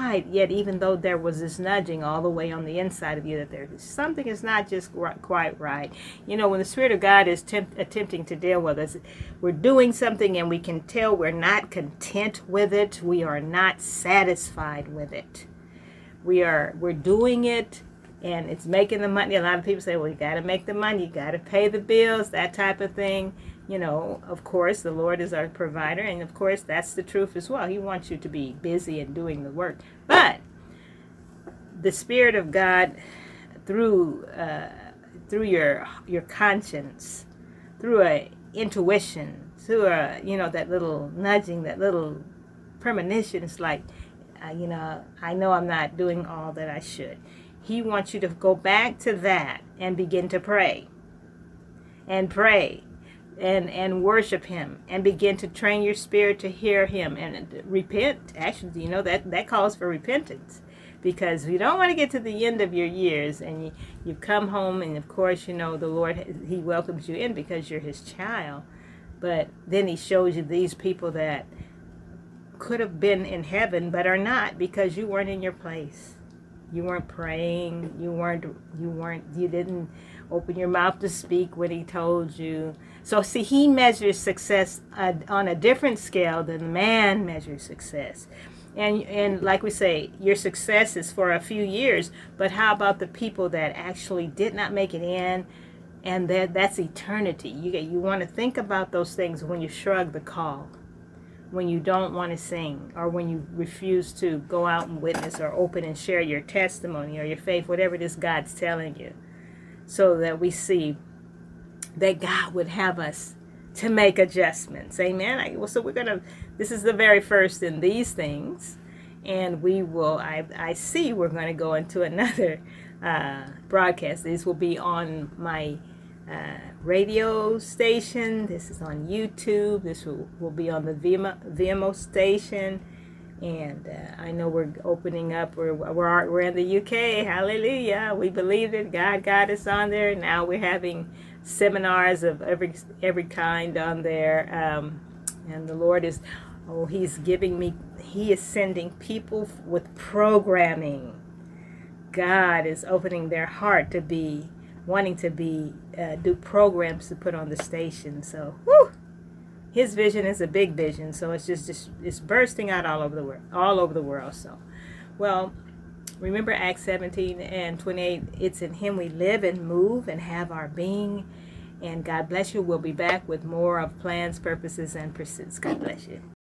right, yet even though there was this nudging all the way on the inside of you that there's something is not just quite right. You know, when the Spirit of God is attempting to deal with us, we're doing something and we can tell we're not content with it. We are not satisfied with it. We're doing it and it's making the money. A lot of people say, well, you got to make the money, you got to pay the bills, that type of thing. You know, of course, the Lord is our provider, and of course, that's the truth as well. He wants you to be busy and doing the work. But the Spirit of God, through your conscience, through a intuition, through that little nudging, that little premonition, it's like, I know I'm not doing all that I should. He wants you to go back to that and begin to pray. And pray. And worship him and begin to train your spirit to hear him and repent. Actually, that calls for repentance, because you don't want to get to the end of your years and you come home and of course the Lord, he welcomes you in because you're his child, but then he shows you these people that could have been in heaven but are not because you weren't in your place. You weren't praying. You didn't open your mouth to speak when he told you. So see, he measures success on a different scale than man measures success. And like we say, your success is for a few years, but how about the people that actually did not make it in, and that's eternity. You want to think about those things when you shrug the call, when you don't want to sing, or when you refuse to go out and witness or open and share your testimony or your faith, whatever it is God's telling you, so that we see that God would have us to make adjustments. Amen. So this is the very first in these things, and we will, I see we're going to go into another broadcast. These will be on my radio station. This is on YouTube. This will be on the VMO station. And I know we're opening up. We're in the UK. Hallelujah. We believe it. God got us on there. Now we're having seminars of every kind on there. And the Lord is, He is sending people with programming. God is opening their heart to be wanting to do programs to put on the station. So, His vision is a big vision. So it's bursting out all over the world. So, well, remember Acts 17:28. It's in Him we live and move and have our being. And God bless you. We'll be back with more of plans, purposes, and pursuits. God bless you.